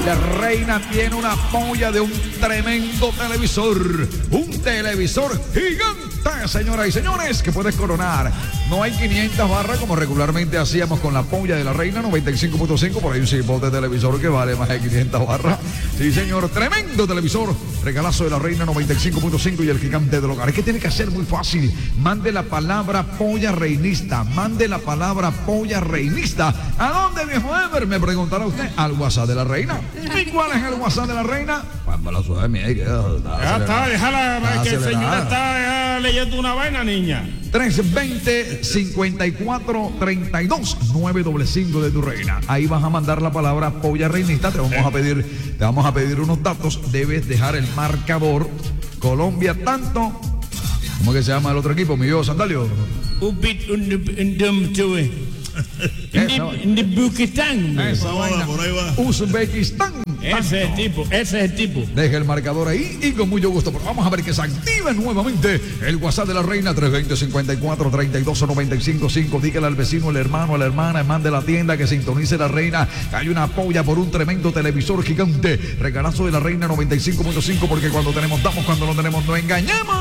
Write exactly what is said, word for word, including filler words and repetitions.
La reina tiene una polla de un tremendo televisor. Un televisor gigante, señoras y señores, que puedes coronar. No hay quinientas barras como regularmente hacíamos con la polla de la reina noventa y cinco punto cinco. Por ahí un cipote de televisor que vale más de quinientas barras. Sí, señor, tremendo televisor. Regalazo de la reina noventa y cinco punto cinco y el gigante del hogar. ¿Qué tiene que hacer? Muy fácil. Mande la palabra polla reinista. Mande la palabra polla reinista. ¿A dónde, viejo Ever? Me preguntará usted. Al WhatsApp de la reina. ¿Y cuál es el WhatsApp de la reina? Pámbala suave, mía. Ya está, déjala, que el señor está ya leyendo una vaina, niña. tres veinte, cincuenta y cuatro, treinta y dos, nueve cinco cinco de tu reina. Ahí vas a mandar la palabra polla reinista. Te vamos a pedir, te vamos a pedir unos datos. Debes dejar el marcador. Colombia tanto. ¿Cómo que se llama el otro equipo, mi viejo Sandalio? Uzbekistán. Esa vaina. Por ahí va. Uzbekistán. Ese es el tipo, ese es el tipo. Deje el marcador ahí y con mucho gusto. Pero vamos a ver que se active nuevamente el WhatsApp de la reina. Tres veinte, cincuenta y cuatro, treinta y dos, noventa y cinco, cinco. Dígale al vecino, al hermano, a la hermana, mande la tienda que sintonice la reina. Hay una polla por un tremendo televisor gigante. Regalazo de la reina noventa y cinco punto cinco, porque cuando tenemos damos, cuando no tenemos no engañamos.